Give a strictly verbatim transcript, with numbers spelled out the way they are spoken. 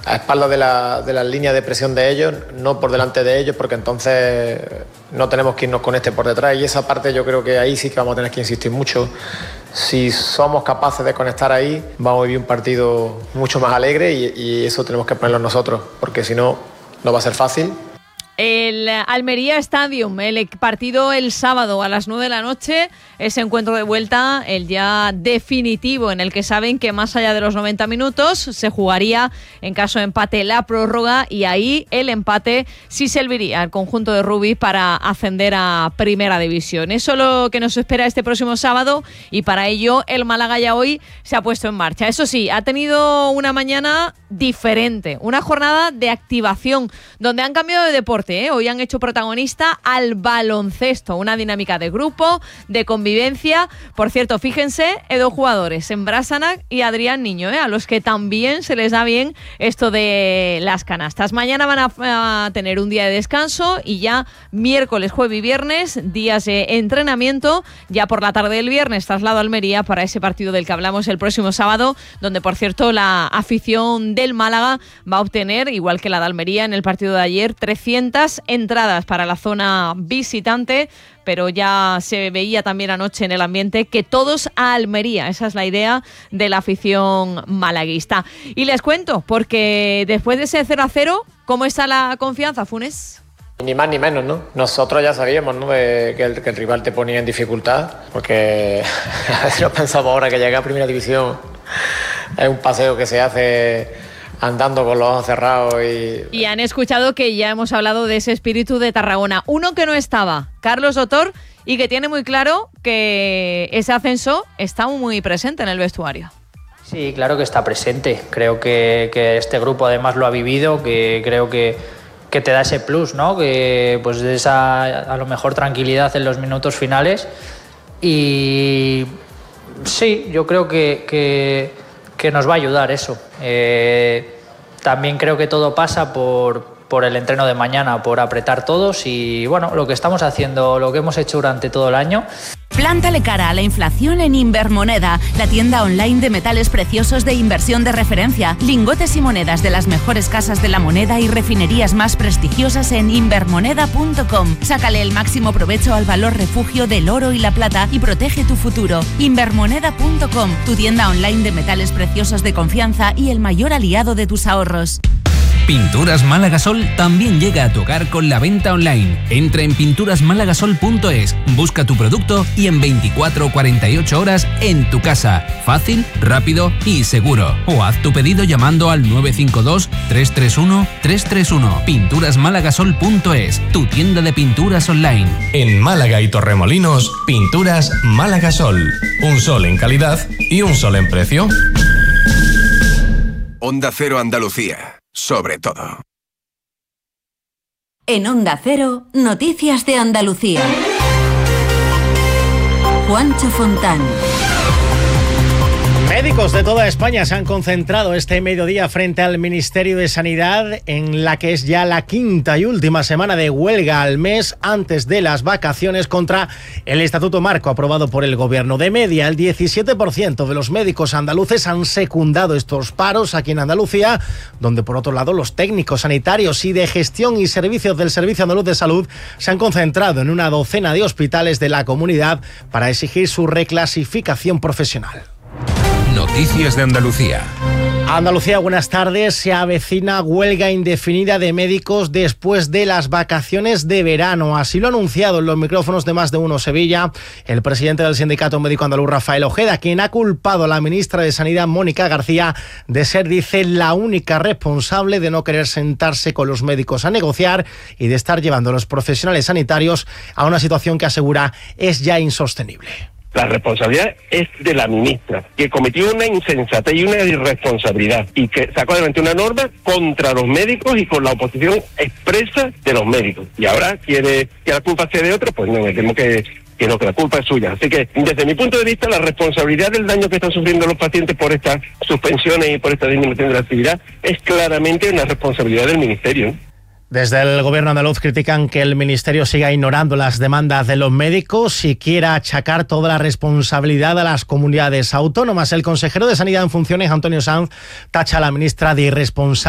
a espaldas de la, de las líneas de presión de ellos, no por delante de ellos, porque entonces no tenemos que irnos con este por detrás, y esa parte yo creo que ahí sí que vamos a tener que insistir mucho. Si somos capaces de conectar ahí, vamos a vivir un partido mucho más alegre, y, y eso tenemos que ponerlo nosotros, porque si no, no va a ser fácil. El Almería Stadium, el partido el sábado a las nueve de la noche, ese encuentro de vuelta, el ya definitivo, en el que saben que más allá de los noventa minutos se jugaría, en caso de empate, la prórroga, y ahí el empate sí serviría al conjunto de Rubí para ascender a Primera División. Eso es lo que nos espera este próximo sábado, y para ello el Málaga ya hoy se ha puesto en marcha. Eso sí, ha tenido una mañana diferente, una jornada de activación, donde han cambiado de deporte. ¿eh? Hoy han hecho protagonista al baloncesto, una dinámica de grupo, de convivencia. Por cierto, fíjense, hay dos jugadores, Embrasanac y Adrián Niño, ¿eh? a los que también se les da bien esto de las canastas. Mañana van a, a tener un día de descanso, y ya miércoles, jueves y viernes, días de entrenamiento. Ya por la tarde del viernes traslado a Almería para ese partido del que hablamos el próximo sábado, donde, por cierto, la afición del Málaga va a obtener, igual que la de Almería en el partido de ayer, trescientas entradas para la zona visitante, pero ya se veía también anoche en el ambiente que todos a Almería. Esa es la idea de la afición malaguista. Y les cuento, porque después de ese cero a cero, ¿cómo está la confianza, Funes? Ni más ni menos, ¿no? Nosotros ya sabíamos, ¿no?, de que, el, que el rival te ponía en dificultad, porque a ver si lo pensamos ahora, que llega a Primera División es un paseo que se hace andando con los ojos cerrados. Y... y han escuchado que ya hemos hablado de ese espíritu de Tarragona. Uno que no estaba, Carlos Otor, y que tiene muy claro que ese ascenso está muy presente en el vestuario. Sí, claro que está presente. Creo que, que este grupo además lo ha vivido, que creo que, que te da ese plus, ¿no? Que pues de esa, a lo mejor, tranquilidad en los minutos finales. Y sí, yo creo que... que que nos va a ayudar eso. Eh, también creo que todo pasa por, por el entreno de mañana, por apretar todos, y bueno, lo que estamos haciendo, lo que hemos hecho durante todo el año. Plántale cara a la inflación en Invermoneda, la tienda online de metales preciosos de inversión de referencia. Lingotes y monedas de las mejores casas de la moneda y refinerías más prestigiosas en invermoneda punto com. Sácale el máximo provecho al valor refugio del oro y la plata y protege tu futuro. Invermoneda punto com, tu tienda online de metales preciosos de confianza y el mayor aliado de tus ahorros. Pinturas Málaga Sol también llega a tu hogar con la venta online. Entra en pinturas málaga sol punto es, busca tu producto y en veinticuatro o cuarenta y ocho horas en tu casa. Fácil, rápido y seguro. O haz tu pedido llamando al nueve cinco dos, tres tres uno, tres tres uno. pinturas málaga sol punto es, tu tienda de pinturas online. En Málaga y Torremolinos, Pinturas Málaga Sol. Un sol en calidad y un sol en precio. Onda Cero Andalucía. Sobre todo. En Onda Cero, Noticias de Andalucía. Juancho Fontán. Médicos de toda España se han concentrado este mediodía frente al Ministerio de Sanidad, en la que es ya la quinta y última semana de huelga al mes antes de las vacaciones, contra el Estatuto Marco aprobado por el Gobierno. De media, el diecisiete por ciento de los médicos andaluces han secundado estos paros aquí en Andalucía, donde por otro lado los técnicos sanitarios y de gestión y servicios del Servicio Andaluz de Salud se han concentrado en una docena de hospitales de la comunidad para exigir su reclasificación profesional. Noticias de Andalucía. Andalucía, buenas tardes. Se avecina huelga indefinida de médicos después de las vacaciones de verano. Así lo ha anunciado en los micrófonos de Más de Uno Sevilla el presidente del Sindicato Médico Andaluz, Rafael Ojeda, quien ha culpado a la ministra de Sanidad, Mónica García, de ser, dice, la única responsable de no querer sentarse con los médicos a negociar y de estar llevando a los profesionales sanitarios a una situación que, asegura, es ya insostenible. La responsabilidad es de la ministra, que cometió una insensatez y una irresponsabilidad y que sacó adelante una norma contra los médicos y con la oposición expresa de los médicos. Y ahora quiere que la culpa sea de otro, pues no, me temo que, que no, que la culpa es suya. Así que, desde mi punto de vista, la responsabilidad del daño que están sufriendo los pacientes por estas suspensiones y por esta disminución de la actividad es claramente una responsabilidad del Ministerio. Desde el Gobierno andaluz critican que el Ministerio siga ignorando las demandas de los médicos y quiera achacar toda la responsabilidad a las comunidades autónomas. El consejero de Sanidad en funciones, Antonio Sanz, tacha a la ministra de irresponsable